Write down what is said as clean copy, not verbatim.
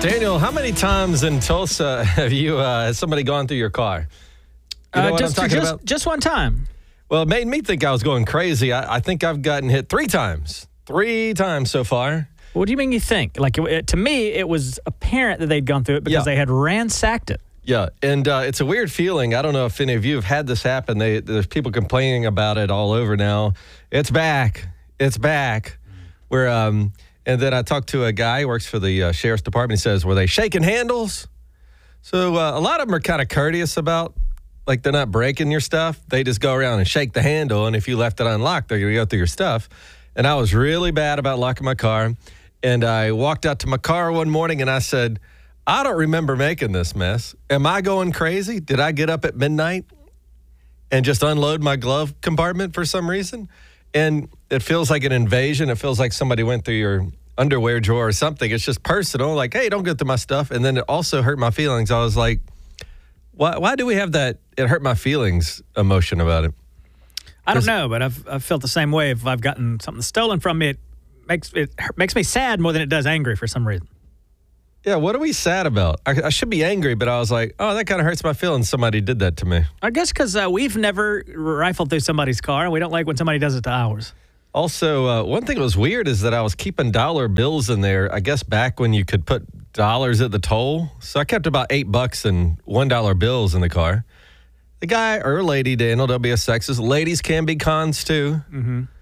Daniel, how many times in Tulsa have you has somebody gone through your car? You know what I'm talking about? Just one time. Well, it made me think I was going crazy. I think I've gotten hit 3 times. 3 times so far. What do you mean you think? Like, to me, it was apparent that they'd gone through it because they had ransacked it. Yeah, and it's a weird feeling. I don't know if any of you have had this happen. There's people complaining about it all over now. It's back. It's back. And then I talked to a guy who works for the sheriff's department. He says, were they shaking handles? So a lot of them are kind of courteous about, like, they're not breaking your stuff. They just go around and shake the handle, and if you left it unlocked, they're going to go through your stuff. And I was really bad about locking my car. And I walked out to my car one morning, and I said, I don't remember making this mess. Am I going crazy? Did I get up at midnight and just unload my glove compartment for some reason? And it feels like an invasion. It feels like somebody went through your underwear drawer or something. It's just personal. Like, hey, don't go through my stuff. And then it also hurt my feelings. I was like, why do we have that it hurt my feelings emotion about it? I don't know, but I've felt the same way. If I've gotten something stolen from me, it makes me sad more than it does angry for some reason. Yeah, what are we sad about? I should be angry, but I was like, oh, that kind of hurts my feelings. Somebody did that to me. I guess because we've never rifled through somebody's car, and we don't like when somebody does it to ours. Also, one thing that was weird is that I was keeping dollar bills in there, I guess back when you could put dollars at the toll. So I kept about $8 and $1 bills in the car. The guy or lady, Daniel, don't be a sexist. Ladies can be cons too. Mm-hmm.